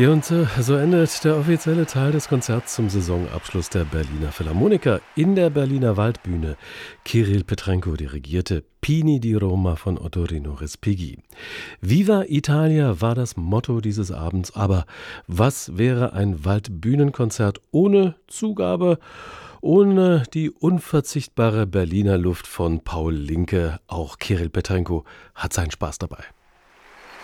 Ja, und so endet der offizielle Teil des Konzerts zum Saisonabschluss der Berliner Philharmoniker in der Berliner Waldbühne. Kirill Petrenko dirigierte Pini di Roma von Ottorino Respighi. Viva Italia war das Motto dieses Abends, aber was wäre ein Waldbühnenkonzert ohne Zugabe, ohne die unverzichtbare Berliner Luft von Paul Linke? Auch Kirill Petrenko hat seinen Spaß dabei.